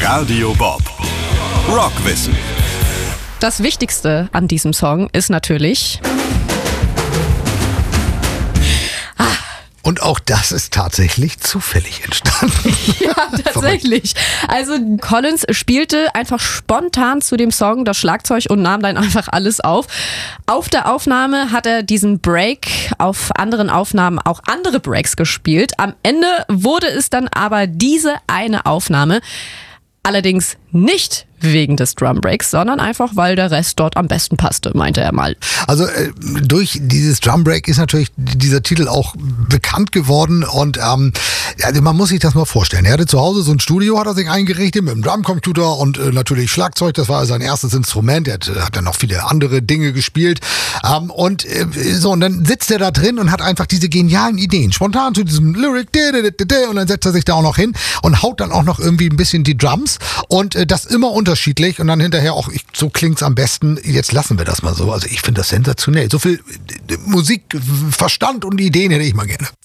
Radio Bob. Rockwissen. Das Wichtigste an diesem Song ist natürlich... Und auch das ist tatsächlich zufällig entstanden. Ja, tatsächlich. Also Collins spielte einfach spontan zu dem Song das Schlagzeug und nahm dann einfach alles auf. Auf der Aufnahme hat er diesen Break, auf anderen Aufnahmen auch andere Breaks gespielt. Am Ende wurde es dann aber diese eine Aufnahme. Allerdings nicht wegen des Drumbreaks, sondern einfach, weil der Rest dort am besten passte, meinte er mal. Also durch dieses Drumbreak ist natürlich dieser Titel auch bekannt geworden und also man muss sich das mal vorstellen. Er hatte zu Hause so ein Studio, hat er sich eingerichtet mit einem Drumcomputer und natürlich Schlagzeug, das war sein erstes Instrument. Er hat dann noch viele andere Dinge gespielt und dann sitzt er da drin und hat einfach diese genialen Ideen. Spontan zu diesem Lyric und dann setzt er sich da auch noch hin und haut dann auch noch irgendwie ein bisschen die Drums und das immer unterschiedlich und dann hinterher auch, so klingt's am besten, jetzt lassen wir das mal so. Also ich finde das sensationell. So viel Musikverstand und Ideen hätte ich mal gerne.